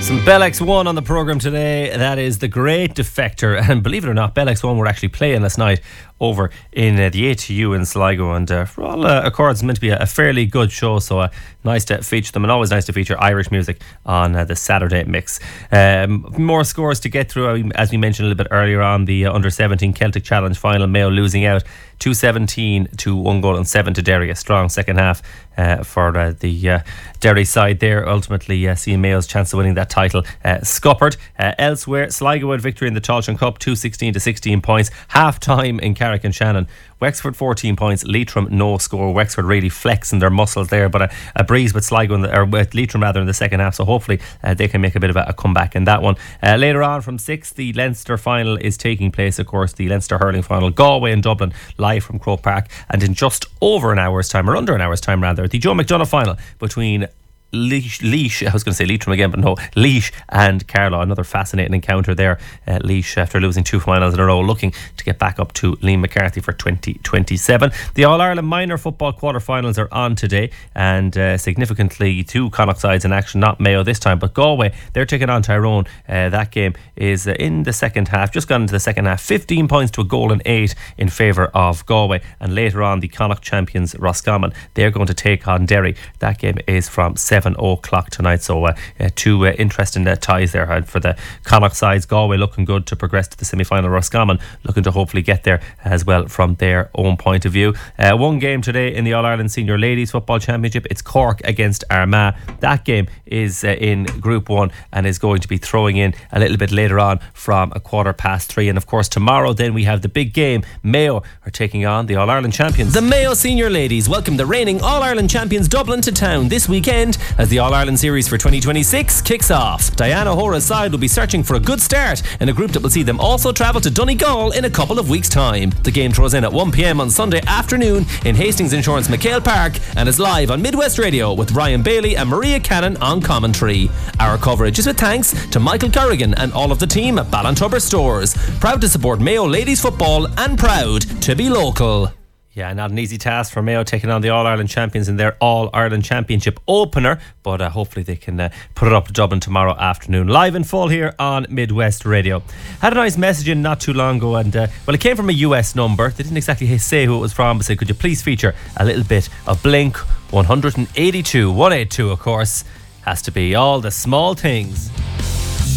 Some Bell X1 on the programme today. That is The Great Defector. And believe it or not, Bell X1 were actually playing last night over in the ATU in Sligo. And for all accords, it's meant to be a fairly good show. So nice to feature them, and always nice to feature Irish music on the Saturday mix. More scores to get through. As we mentioned a little bit earlier on, the Under-17 Celtic Challenge final, Mayo losing out 2-17 to 1 goal and 7 to Derry. A strong second half for the Derry side there, ultimately seeing Mayo's chance of winning that title scuppered. Elsewhere, Sligo had victory in the Tailteann Cup, 2-16 to 16 points. Half time in Carrick and Shannon. Wexford 14 points, Leitrim no score. Wexford really flexing their muscles there, but a breeze with Sligo with Leitrim rather in the second half, so hopefully they can make a bit of a comeback in that one. Later on from 6, the Leinster final is taking place, of course, the Leinster hurling final, Galway and Dublin, live from Croke Park, and in just over an hour's time, or under an hour's time rather, the Joe McDonagh final between Laois, I was going to say Leitrim again, but no, Laois and Carlow. Another fascinating encounter there. Laois, after losing 2 finals in a row, looking to get back up to Liam McCarthy for 2027. The All-Ireland minor football quarter-finals are on today, and significantly 2 Connacht sides in action, not Mayo this time, but Galway, they're taking on Tyrone. That game is in the second half, just gone into the second half, 15 points to a goal and 8 in favour of Galway. And later on, the Connacht champions Roscommon, they're going to take on Derry. That game is from 7 o'clock tonight, so 2 interesting ties there. And for the Connacht sides, Galway looking good to progress to the semi-final. Roscommon looking to hopefully get there as well from their own point of view. One game today in the All-Ireland Senior Ladies Football Championship. It's Cork against Armagh. That game is in Group 1 and is going to be throwing in a little bit later on from 3:15. And of course tomorrow then we have the big game. Mayo are taking on the All-Ireland champions. The Mayo Senior Ladies welcome the reigning All-Ireland champions Dublin to town this weekend as the All-Ireland Series for 2026 kicks off. Diana Hora's side will be searching for a good start in a group that will see them also travel to Donegal in a couple of weeks' time. The game throws in at 1 p.m. on Sunday afternoon in Hastings Insurance McHale Park and is live on Midwest Radio with Ryan Bailey and Maria Cannon on commentary. Our coverage is with thanks to Michael Corrigan and all of the team at Ballantubber Stores. Proud to support Mayo Ladies Football and proud to be local. Yeah, not an easy task for Mayo taking on the All-Ireland champions in their All-Ireland Championship opener, but hopefully they can put it up to Dublin tomorrow afternoon. Live and full here on Midwest Radio. Had a nice message in not too long ago, and well, it came from a US number. They didn't exactly say who it was from, but said, could you please feature a little bit of Blink 182? 182, of course, has to be All the Small Things.